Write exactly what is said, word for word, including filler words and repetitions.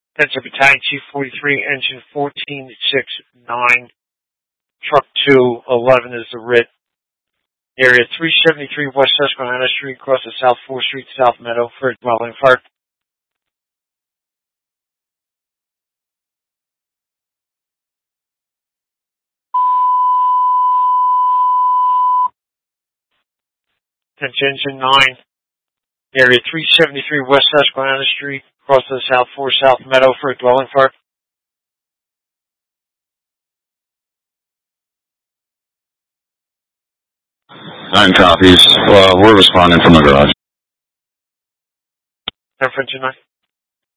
Attention Battalion Chief forty-three, Engine fourteen six nine, Truck two eleven is the writ. Area three seventy-three West Susquehanna Street, across the South fourth Street, South Meadow, for a dwelling fire. Attention Engine nine, Area three seventy-three West Susquehanna Street, across the South fourth South Meadow, for a dwelling fire. Nine copies. Uh, we're responding from the garage. Attention nine.